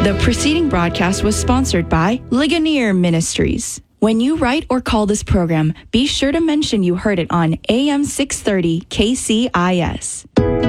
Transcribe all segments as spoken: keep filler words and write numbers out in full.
The preceding broadcast was sponsored by Ligonier Ministries. When you write or call this program, be sure to mention you heard it on A M six thirty K C I S.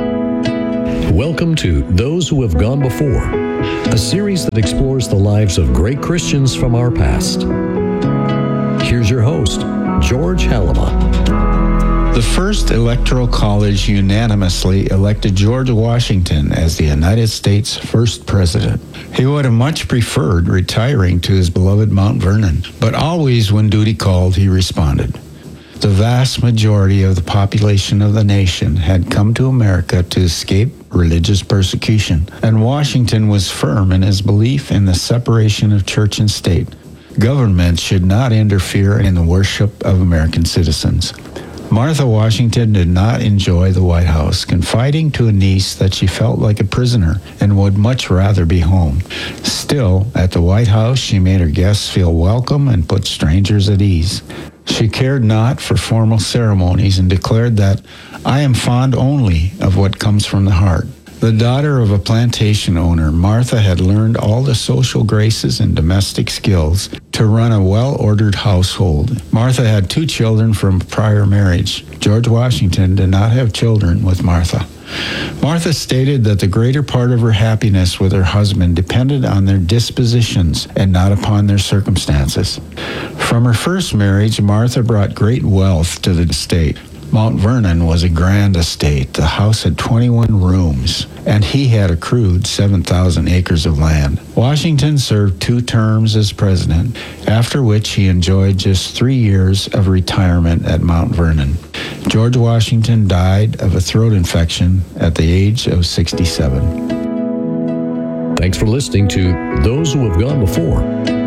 Welcome to Those Who Have Gone Before, a series that explores the lives of great Christians from our past. Here's your host, George Halama. The first Electoral College unanimously elected George Washington as the United States' first president. He would have much preferred retiring to his beloved Mount Vernon, but always when duty called, he responded. The vast majority of the population of the nation had come to America to escape religious persecution, and Washington was firm in his belief in the separation of church and state. Government should not interfere in the worship of American citizens. Martha Washington did not enjoy the White House, confiding to a niece that she felt like a prisoner and would much rather be home. Still, at the White House, she made her guests feel welcome and put strangers at ease. She cared not for formal ceremonies and declared that, "I am fond only of what comes from the heart." The daughter of a plantation owner, Martha had learned all the social graces and domestic skills to run a well-ordered household. Martha had two children from a prior marriage. George Washington did not have children with Martha. Martha stated that the greater part of her happiness with her husband depended on their dispositions and not upon their circumstances. From her first marriage, Martha brought great wealth to the estate. Mount Vernon was a grand estate. The house had twenty-one rooms, and he had accrued seven thousand acres of land. Washington served two terms as president, after which he enjoyed just three years of retirement at Mount Vernon. George Washington died of a throat infection at the age of sixty-seven. Thanks for listening to Those Who Have Gone Before.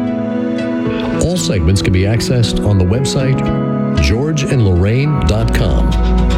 All segments can be accessed on the website george and lorraine dot com.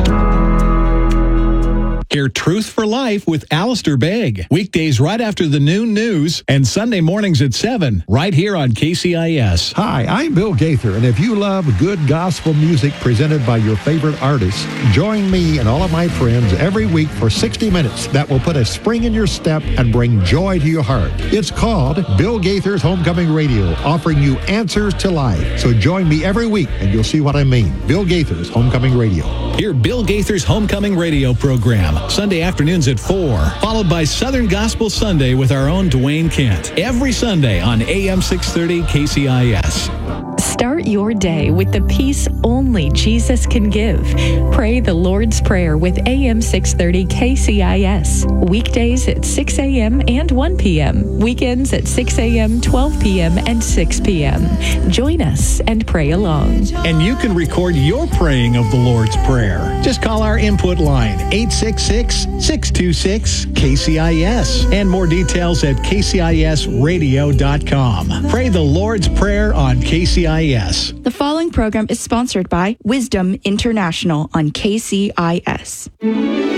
Hear Truth for Life with Alistair Begg. Weekdays right after the noon news and Sunday mornings at seven, right here on K C I S. Hi, I'm Bill Gaither, and if you love good gospel music presented by your favorite artists, join me and all of my friends every week for sixty minutes that will put a spring in your step and bring joy to your heart. It's called Bill Gaither's Homecoming Radio, offering you answers to life. So join me every week, and you'll see what I mean. Bill Gaither's Homecoming Radio. Hear Bill Gaither's Homecoming Radio program, Sunday afternoons at four, followed by Southern Gospel Sunday with our own Dwayne Kent, every Sunday on A M six thirty K C I S. Start your day with the peace only Jesus can give. Pray the Lord's Prayer with A M six thirty K C I S. Weekdays at six a.m. and one p.m. Weekends at six a.m., twelve p.m., and six p.m. Join us and pray along. And you can record your praying of the Lord's Prayer. Just call our input line, eight six six, six two six, K C I S. And more details at k c i s radio dot com. Pray the Lord's Prayer on K C I S. The following program is sponsored by Wisdom International on K C I S.